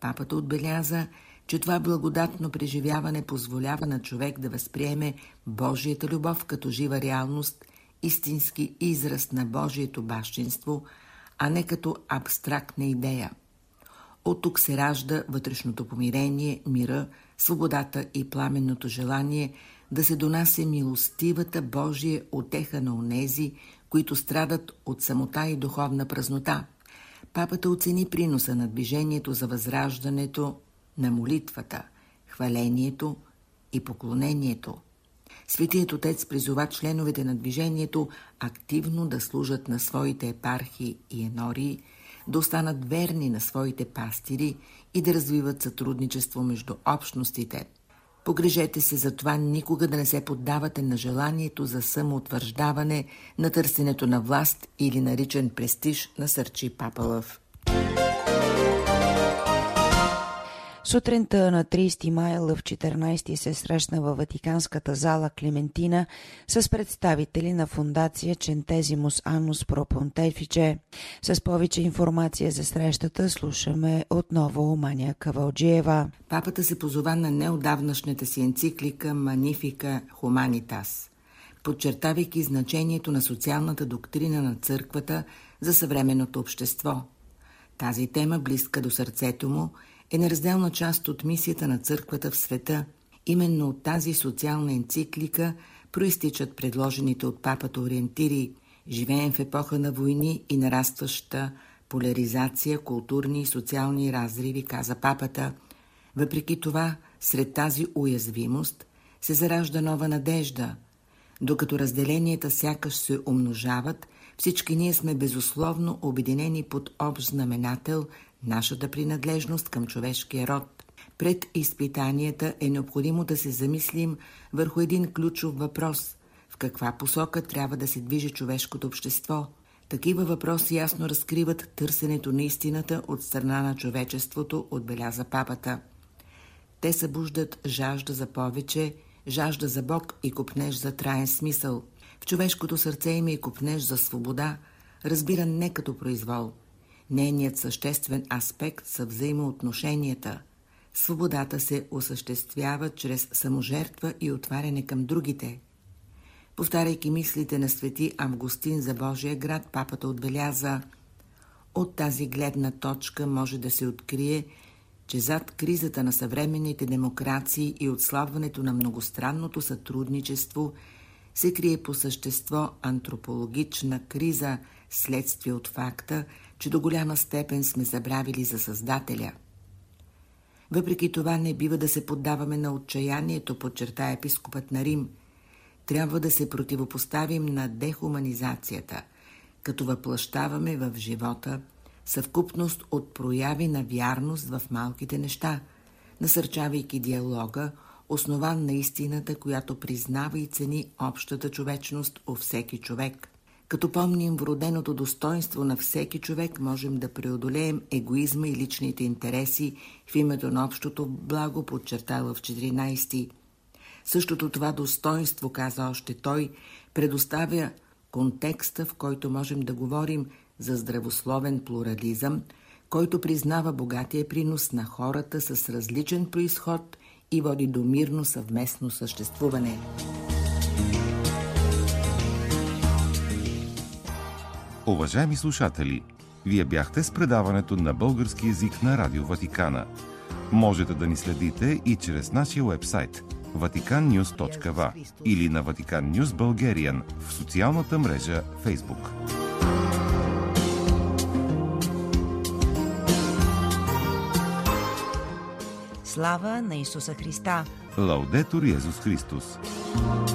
Папата отбеляза, че това благодатно преживяване позволява на човек да възприеме Божията любов като жива реалност, истински израз на Божието бащинство, а не като абстрактна идея. От тук се ражда вътрешното помирение, мира, свободата и пламенното желание да се донася милостивата Божия утеха на онези, които страдат от самота и духовна празнота. Папата оцени приноса на движението за възраждането на молитвата, хвалението и поклонението. Светият Отец призова членовете на движението активно да служат на своите епархии и енории, да останат верни на своите пастири и да развиват сътрудничество между общностите. Погрижете се за това никога да не се поддавате на желанието за самоутвърждаване, на търсенето на власт или на личен престиж, насърчи папа Лъв. Сутринта на 30 май Лъв 14 се срещна във Ватиканската зала Клементина с представители на фондация Centesimus Annus Pro Pontifice. С повече информация за срещата слушаме отново Мания Кавалджиева. Папата се позова на неотдавнашната си енциклика Magnificat Humanitas, подчертавайки значението на социалната доктрина на църквата за съвременното общество. Тази тема, близка до сърцето му, е неразделна част от мисията на църквата в света. Именно от тази социална енциклика проистичат предложените от папата ориентири. Живеем в епоха на войни и нарастваща поляризация, културни и социални разриви, каза папата. Въпреки това, сред тази уязвимост се заражда нова надежда. Докато разделенията сякаш се умножават, всички ние сме безусловно обединени под общ знаменател – нашата принадлежност към човешкия род. Пред изпитанията е необходимо да се замислим върху един ключов въпрос – в каква посока трябва да се движи човешкото общество. Такива въпроси ясно разкриват търсенето на истината от страна на човечеството, отбеляза папата. Те събуждат жажда за повече, жажда за Бог и копнеж за траен смисъл. В човешкото сърце има и копнеж за свобода, разбиран не като произвол. Нейният съществен аспект са взаимоотношенията. Свободата се осъществява чрез саможертва и отваряне към другите. Повтаряйки мислите на свети Августин за Божия град, папата отбеляза: от тази гледна точка може да се открие, че зад кризата на съвременните демокрации и отслабването на многостранното сътрудничество се крие по същество антропологична криза, следствие от факта, че до голяма степен сме забравили за Създателя. Въпреки това не бива да се поддаваме на отчаянието, подчерта епископът на Рим. Трябва да се противопоставим на дехуманизацията, като въплъщаваме в живота съвкупност от прояви на вярност в малките неща, насърчавайки диалога, основан на истината, която признава и цени общата човечност у всеки човек. Като помним вроденото достоинство на всеки човек, можем да преодолеем егоизма и личните интереси в името на общото благо, подчертава в 14. Същото това достоинство, каза още той, предоставя контекста, в който можем да говорим за здравословен плурализъм, който признава богатия принос на хората с различен произход и води до мирно съвместно съществуване. Уважаеми слушатели, вие бяхте с предаването на български език на Радио Ватикана. Можете да ни следите и чрез нашия уебсайт vaticannews.va или на Vatican News Bulgarian в социалната мрежа Facebook. Слава на Исуса Христа! Лаудетур Йезус Христос!